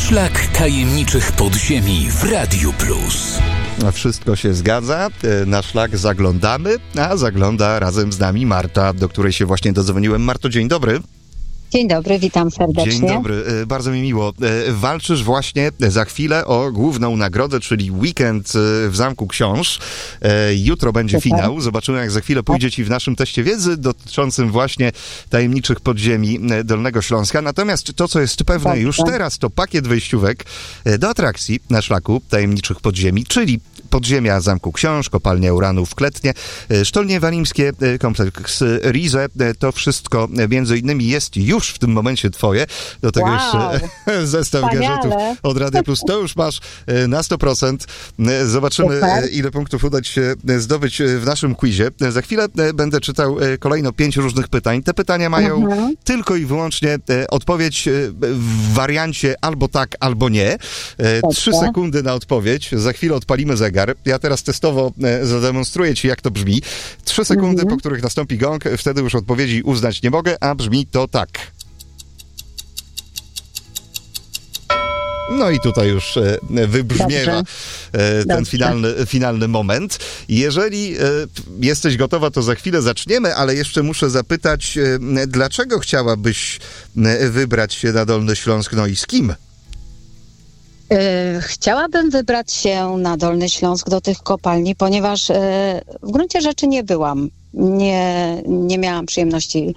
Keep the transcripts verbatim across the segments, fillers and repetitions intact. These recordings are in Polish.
Szlak tajemniczych podziemi w Radiu Plus. Wszystko się zgadza. Na szlak zaglądamy, a zagląda razem z nami Marta, do której się właśnie dodzwoniłem. Marto, dzień dobry. Dzień dobry, witam serdecznie. Dzień dobry, bardzo mi miło. Walczysz właśnie za chwilę o główną nagrodę, czyli weekend w Zamku Książ. Jutro będzie Super. finał. Zobaczymy, jak za chwilę pójdzie ci w naszym teście wiedzy dotyczącym właśnie tajemniczych podziemi Dolnego Śląska. Natomiast to, co jest pewne Dobrze. już teraz, to pakiet wejściówek do atrakcji na szlaku tajemniczych podziemi, czyli podziemia Zamku Książ, kopalnia uranu w Kletnie, Sztolnie Walimskie, kompleks Rize. To wszystko między innymi jest już w tym momencie twoje. Do tego wow. jeszcze zestaw Wspaniale. gadżetów od Radia Plus. To już masz na sto procent. Zobaczymy, Super. ile punktów uda ci się zdobyć w naszym quizie. Za chwilę będę czytał kolejno pięć różnych pytań. Te pytania mają mhm. tylko i wyłącznie odpowiedź w wariancie albo tak, albo nie. Trzy sekundy na odpowiedź. Za chwilę odpalimy zegar. Ja teraz testowo zademonstruję ci, jak to brzmi. Trzy sekundy, mhm. po których nastąpi gong, wtedy już odpowiedzi uznać nie mogę, a brzmi to tak. No i tutaj już wybrzmiewa Dobrze. ten finalny, finalny moment. Jeżeli jesteś gotowa, to za chwilę zaczniemy, ale jeszcze muszę zapytać, dlaczego chciałabyś wybrać się na Dolny Śląsk, no i z kim? Chciałabym wybrać się na Dolny Śląsk do tych kopalni, ponieważ w gruncie rzeczy nie byłam. Nie, nie miałam przyjemności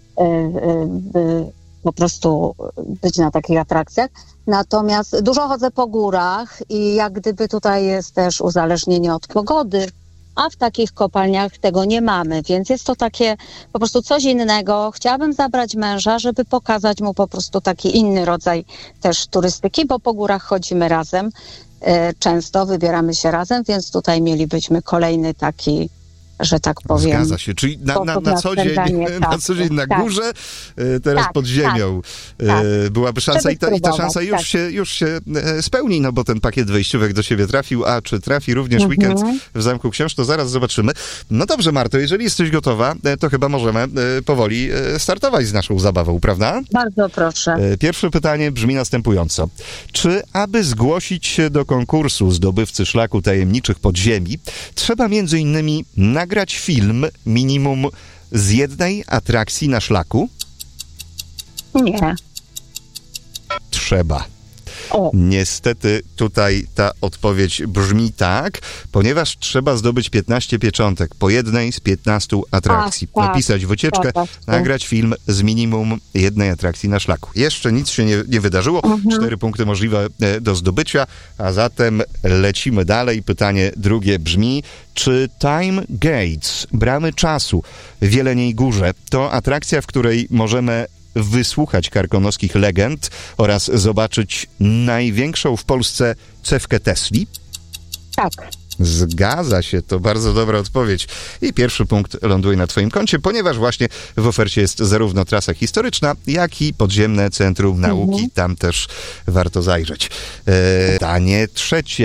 po prostu być na takich atrakcjach. Natomiast dużo chodzę po górach i jak gdyby tutaj jest też uzależnienie od pogody, a w takich kopalniach tego nie mamy, więc jest to takie po prostu coś innego. Chciałabym zabrać męża, żeby pokazać mu po prostu taki inny rodzaj też turystyki, bo po górach chodzimy razem, często wybieramy się razem, więc tutaj mielibyśmy kolejny taki, że tak powiem. Zgadza się, czyli na, na, na, co, dzień, na co dzień na tak. górze, teraz tak, pod ziemią tak, tak. byłaby szansa i ta, i ta szansa już, tak. się, już się spełni, no bo ten pakiet wejściówek do siebie trafił, a czy trafi również mhm. weekend w Zamku Książ, to zaraz zobaczymy. No dobrze, Marto, jeżeli jesteś gotowa, to chyba możemy powoli startować z naszą zabawą, prawda? Bardzo proszę. Pierwsze pytanie brzmi następująco. Czy aby zgłosić się do konkursu zdobywcy szlaku tajemniczych podziemi, trzeba między innymi nagrać nagrać film minimum z jednej atrakcji na szlaku? Nie. Trzeba. O. Niestety tutaj ta odpowiedź brzmi tak, ponieważ trzeba zdobyć piętnaście pieczątek po jednej z piętnastu atrakcji. A, tak, Napisać wycieczkę, tak, nagrać film z minimum jednej atrakcji na szlaku. Jeszcze nic się nie, nie wydarzyło. Mhm. Cztery punkty możliwe do zdobycia, a zatem lecimy dalej. Pytanie drugie brzmi, czy Time Gates, bramy czasu w Jeleniej Górze, to atrakcja, w której możemy wysłuchać karkonoskich legend oraz zobaczyć największą w Polsce cewkę Tesli? Tak. Zgadza się, to bardzo dobra odpowiedź. I pierwszy punkt ląduje na twoim koncie, ponieważ właśnie w ofercie jest zarówno trasa historyczna, jak i podziemne Centrum Nauki. Mhm. Tam też warto zajrzeć. E, pytanie trzecie.